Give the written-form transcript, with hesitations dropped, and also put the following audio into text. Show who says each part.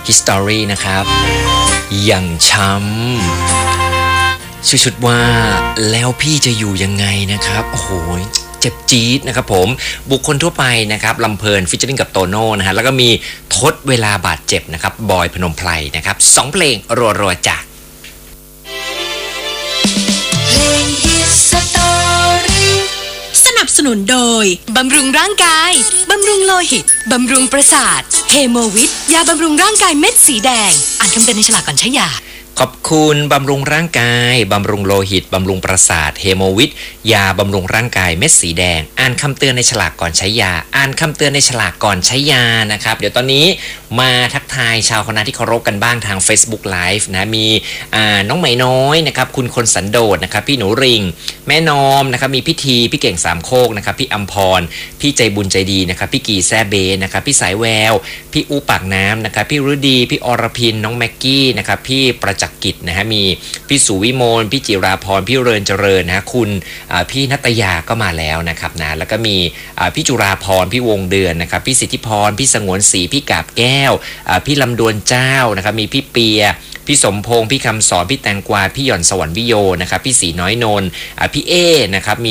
Speaker 1: History นะครับอย่างช้ำชื่อชุดว่าแล้วพี่จะอยู่ยังไงนะครับโอ้โหเจ็บจี๊ดนะครับผมบุคคลทั่วไปนะครับลำเพลินฟิชเชอริงกับโตโน่นะฮะแล้วก็มีทดเวลาบาดเจ็บนะครับบอยพนมไพรนะครับ2เพลงรัวๆจาก
Speaker 2: สนับสนุนโดยบำรุงร่างกายบำรุงโลหิตบำรุงประสาทเฮโมวิทยาบำรุงร่างกายเม็ดสีแดงอ่านคำเตือนในฉลากก่อนใช้ยา
Speaker 1: ขอบคุณบำรุงร่างกายบำรุงโลหิตบำรุงประสาทเฮโมวิทยาบำรุงร่างกายเม็ดสีแดงอ่านคำเตือนในฉลากก่อนใช้ยาอ่านคำเตือนในฉลากก่อนใช้ยานะครับเดี๋ยวตอนนี้มาทักทายชาวคณะที่เคารพกันบ้างทาง Facebook Live นะมีน้องไหมน้อยนะครับคุณคนสันโดษนะครับพี่หนูริงแม่นอมนะครับมีพี่ทีพี่เก่งสามโคกนะครับพี่อัมพรพี่ใจบุญใจดีนะครับพี่กีแซเบนะครับพี่สายแววพี่อูปากน้ำนะครับพี่ฤดีพี่อรพินน้องแม็กกี้นะครับพี่ประจักษ์กิจนะฮะมีพี่สุวิมลพี่จิราพรพี่เริญเจริญนะคุณพี่นัตยาก็มาแล้วนะครับนะแล้วก็มีพี่จุราพรพี่วงเดือนนะครับพี่สิทธิพรพี่สงวนศรีพี่กาบแก้วพี่ลำดวนเจ้านะครับมีพี่เปียพี่สมพงษ์พี่คำสอนพี่แตงกวาพี่หย่อนสวรรค์วิโยนะครับพี่สีน้อยนนท์พี่เอนะครับ